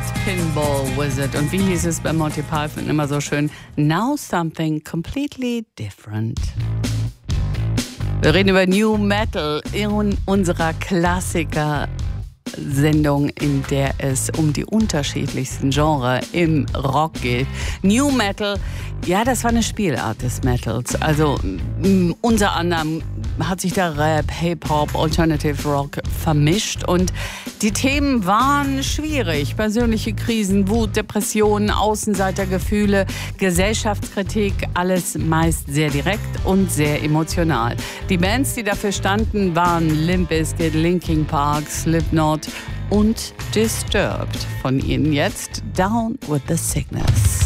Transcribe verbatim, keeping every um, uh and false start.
als Pinball Wizard. Und wie hieß es bei Monty Python immer so schön? Now something completely different. Wir reden über New Metal in unserer Klassiker-Sendung, in der es um die unterschiedlichsten Genres im Rock geht. New Metal, ja, das war eine Spielart des Metals. Also mh, unter anderem hat sich der Rap, Hip-Hop, Alternative Rock vermischt und die Themen waren schwierig. Persönliche Krisen, Wut, Depressionen, Außenseitergefühle, Gesellschaftskritik, alles meist sehr direkt und sehr emotional. Die Bands, die dafür standen, waren Limp Bizkit, Linkin Park, Slipknot und Disturbed. Von ihnen jetzt Down with the Sickness.